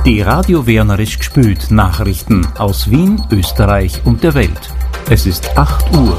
Die Radio Wernerisch gspült Nachrichten aus Wien, Österreich und der Welt. Es ist 8 Uhr.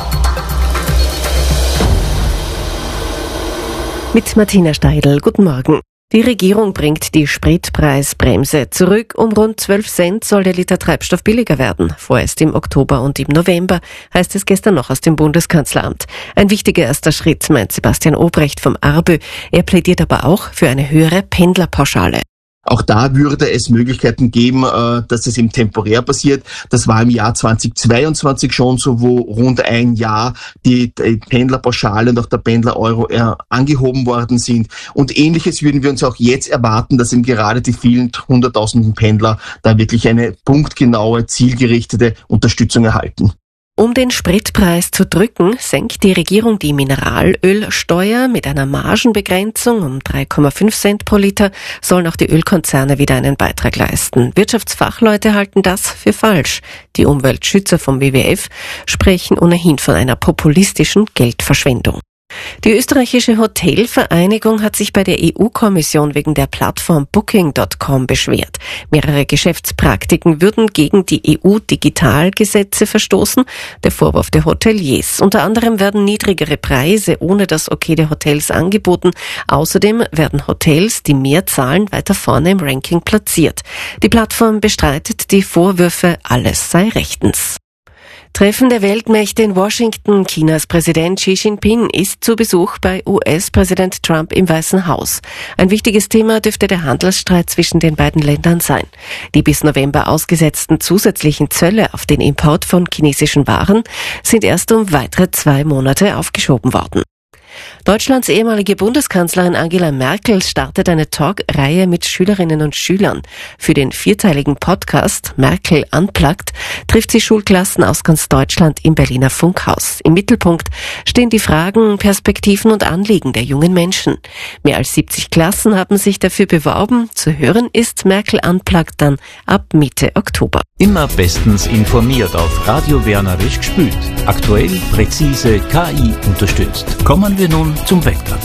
Mit Martina Steidl, guten Morgen. Die Regierung bringt die Spritpreisbremse zurück. Um rund 12 Cent soll der Liter Treibstoff billiger werden. Vorerst im Oktober und im November, heißt es gestern noch aus dem Bundeskanzleramt. Ein wichtiger erster Schritt, meint Sebastian Obrecht vom ARBÖ. Er plädiert aber auch für eine höhere Pendlerpauschale. Auch da würde es Möglichkeiten geben, dass es eben temporär passiert. Das war im Jahr 2022 schon so, wo rund ein Jahr die Pendlerpauschale und auch der Pendler-Euro angehoben worden sind. Und Ähnliches würden wir uns auch jetzt erwarten, dass eben gerade die vielen hunderttausenden Pendler da wirklich eine punktgenaue, zielgerichtete Unterstützung erhalten. Um den Spritpreis zu drücken, senkt die Regierung die Mineralölsteuer mit einer Margenbegrenzung um 3,5 Cent pro Liter, sollen auch die Ölkonzerne wieder einen Beitrag leisten. Wirtschaftsfachleute halten das für falsch. Die Umweltschützer vom WWF sprechen ohnehin von einer populistischen Geldverschwendung. Die österreichische Hotelvereinigung hat sich bei der EU-Kommission wegen der Plattform Booking.com beschwert. Mehrere Geschäftspraktiken würden gegen die EU-Digitalgesetze verstoßen. Der Vorwurf der Hoteliers. Unter anderem werden niedrigere Preise ohne das Okay der Hotels angeboten. Außerdem werden Hotels, die mehr zahlen, weiter vorne im Ranking platziert. Die Plattform bestreitet die Vorwürfe, alles sei rechtens. Treffen der Weltmächte in Washington. Chinas Präsident Xi Jinping ist zu Besuch bei US-Präsident Trump im Weißen Haus. Ein wichtiges Thema dürfte der Handelsstreit zwischen den beiden Ländern sein. Die bis November ausgesetzten zusätzlichen Zölle auf den Import von chinesischen Waren sind erst um weitere 2 Monate aufgeschoben worden. Deutschlands ehemalige Bundeskanzlerin Angela Merkel startet eine Talkreihe mit Schülerinnen und Schülern. Für den 4-teiligen Podcast Merkel Unplugged trifft sie Schulklassen aus ganz Deutschland im Berliner Funkhaus. Im Mittelpunkt stehen die Fragen, Perspektiven und Anliegen der jungen Menschen. Mehr als 70 Klassen haben sich dafür beworben. Zu hören ist Merkel Unplugged dann ab Mitte Oktober. Immer bestens informiert auf Radio Wernerisch gspült. Aktuell, präzise, KI unterstützt. Kommen wir nun zum Wetter.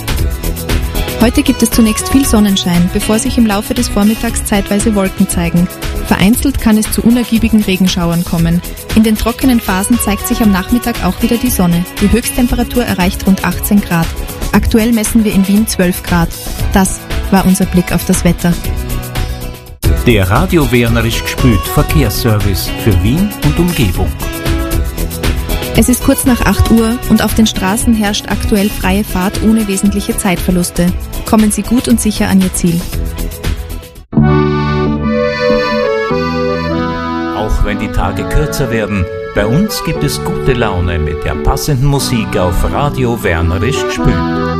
Heute gibt es zunächst viel Sonnenschein, bevor sich im Laufe des Vormittags zeitweise Wolken zeigen. Vereinzelt kann es zu unergiebigen Regenschauern kommen. In den trockenen Phasen zeigt sich am Nachmittag auch wieder die Sonne. Die Höchsttemperatur erreicht rund 18 Grad. Aktuell messen wir in Wien 12 Grad. Das war unser Blick auf das Wetter. Der Radio Wernerisch gspült Verkehrsservice für Wien und Umgebung. Es ist kurz nach 8 Uhr und auf den Straßen herrscht aktuell freie Fahrt ohne wesentliche Zeitverluste. Kommen Sie gut und sicher an Ihr Ziel. Auch wenn die Tage kürzer werden, bei uns gibt es gute Laune mit der passenden Musik auf Radio Wernerisch gspült.